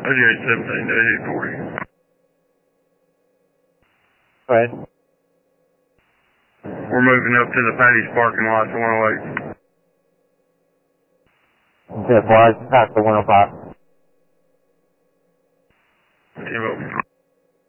8817 to 840. Go ahead. We're moving up to the Patty's parking lot to 108. Okay, boys, past the 105. Give up.